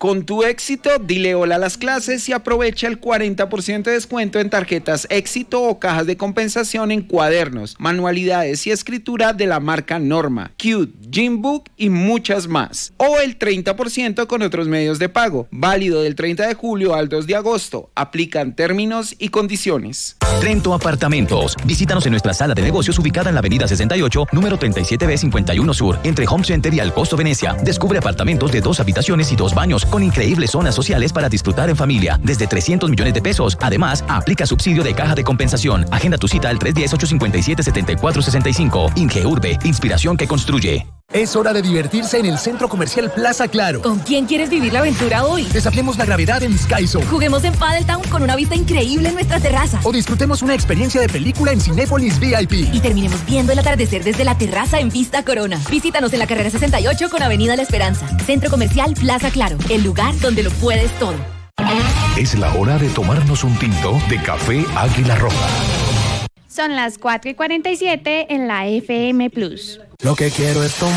Con tu éxito, dile hola a las clases y aprovecha el 40% de descuento en tarjetas Éxito o cajas de compensación en cuadernos, manualidades y escritura de la marca Norma, Cute, Gymbook y muchas más. O el 30% con otros medios de pago, válido del 30 de julio al 2 de agosto. Aplican términos y condiciones. Trento Apartamentos. Visítanos en nuestra sala de negocios ubicada en la avenida 68, número 37B 51 Sur, entre Home Center y Alcosto Venecia. Descubre apartamentos de 2 habitaciones y 2 baños, con increíbles zonas sociales para disfrutar en familia, desde 300 millones de pesos. Además, aplica subsidio de caja de compensación. Agenda tu cita al 310-857-7465. Ingeurbe, inspiración que construye. Es hora de divertirse en el Centro Comercial Plaza Claro. ¿Con quién quieres vivir la aventura hoy? Desafiemos la gravedad en Sky Zone. Juguemos en Paddle Town con una vista increíble en nuestra terraza. O disfrutemos una experiencia de película en Cinépolis VIP. Y terminemos viendo el atardecer desde la terraza en Vista Corona. Visítanos en la carrera 68 con Avenida La Esperanza. Centro Comercial Plaza Claro, el lugar donde lo puedes todo. Es la hora de tomarnos un tinto de café Águila Roja. Son las 4:47 en la FM Plus. Lo que quiero es tomar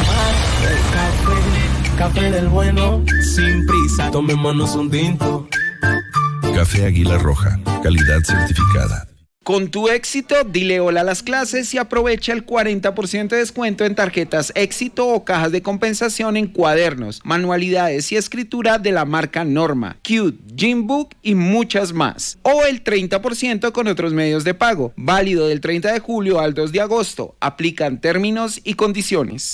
café del bueno, sin prisa, tomémonos un tinto. Café Águila Roja, calidad certificada. Con tu éxito, dile hola a las clases y aprovecha el 40% de descuento en tarjetas Éxito o cajas de compensación en cuadernos, manualidades y escritura de la marca Norma, Cute, Gymbook y muchas más. O el 30% con otros medios de pago, válido del 30 de julio al 2 de agosto. Aplican términos y condiciones.